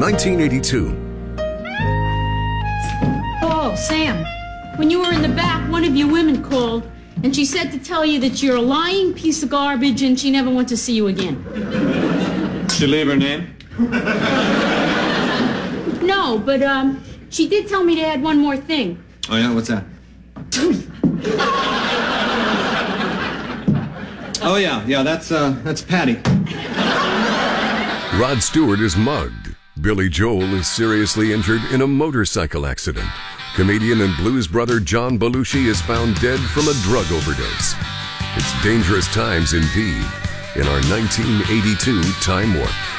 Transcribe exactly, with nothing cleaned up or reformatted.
nineteen eighty-two. Oh, Sam, when you were in the back, one of your women called, and she said to tell you that you're a lying piece of garbage and she never wants to see you again. Did she leave her name? No, but um, she did tell me to add one more thing. Oh, yeah? What's that? Oh, yeah. Yeah, that's, uh, that's Patty. Rod Stewart is mugged. Billy Joel is seriously injured in a motorcycle accident. Comedian and blues brother John Belushi is found dead from a drug overdose. It's dangerous times indeed in our nineteen eighty-two Time Warp.